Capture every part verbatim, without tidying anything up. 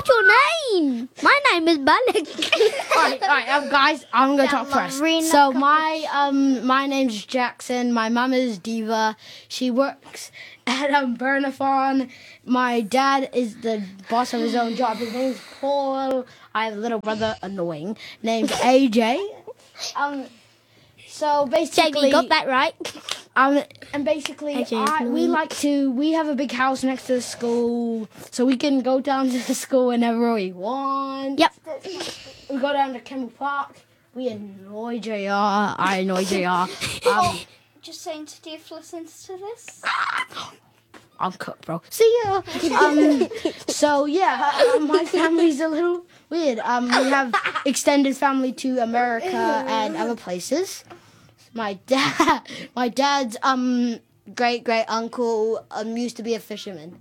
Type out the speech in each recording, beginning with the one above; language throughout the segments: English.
What's your name? My name is Malik. Alright, alright, um, guys, I'm gonna talk first. So my um my name's Jackson. My mum is Diva. She works at um Burnathon. My dad is the boss of his own job. His name's Paul. I have a little brother, annoying, named A J. Um, so basically, You got that right. Um, and basically, A J is I, we annoying. like to. We have a big house next to the school, so we can go down to the school whenever we want. Yep. We go down to Kemble Park. We annoy J R. I annoy J R. Um, Just saying, Steve listens to this. I'm cooked, bro. See ya. Um, so yeah, uh, my family's a little weird. Um, we have extended family to America and other places. My dad, my dad's um great great uncle um used to be a fisherman.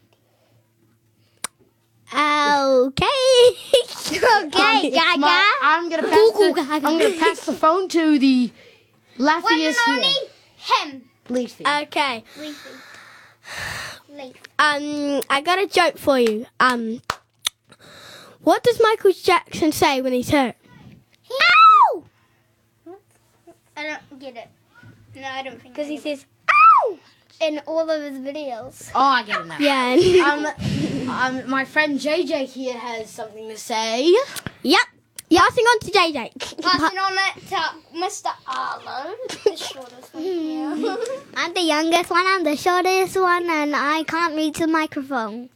Okay. okay, Gaga. My, I'm gonna pass the, I'm gonna pass the phone to the One laughiest and only here. him. Leafy. Okay. Leafy. Leaf. Um, I got a joke for you. Um, what does Michael Jackson say when he's hurt? Ow! I don't get it. No, I don't think. Because he says, "Ow!" in all of his videos. Oh, I get it now. yeah. Um, um, my friend J J here has something to say. Yep. Passing on to J J. Passing on it to Mister Arlo, the shortest one here. I'm the youngest one, I'm the shortest one, and I can't reach the microphone.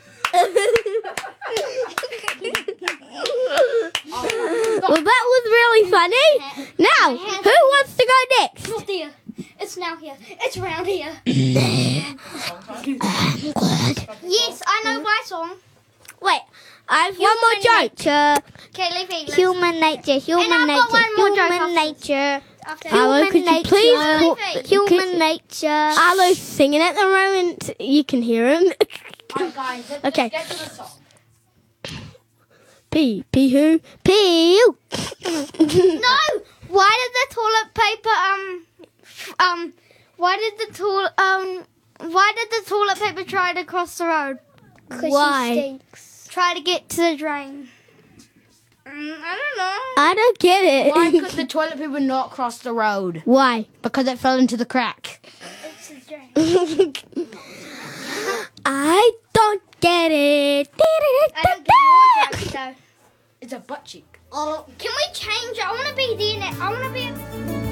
Well, that was really funny. Now, who wants to go next? Not there. It's now here. It's around here. Yes, I know my song. Wait, I have one more joke. Okay, Leafy. let's- Human nature, human And I've got nature, one more joke human after- nature. After Arlo, Human could you nature. please Leafy. call- human nature. Arlo's singing at the moment. You can hear him. Alright, guys. Let's, Okay. let's get to the song. Pee, pee who? Pee. No! Why did the toilet paper, um, f- um, why did the toilet, um, why did the toilet paper try to cross the road? Why? Try to get to the drain. Mm, I don't know. I don't get it. Why could the toilet paper not cross the road? Why? Because it fell into the crack. It's a drain. I don't get it. I don't get your joke, though. It's a butt cheek. Oh, can we change? I want to be the, I want to be.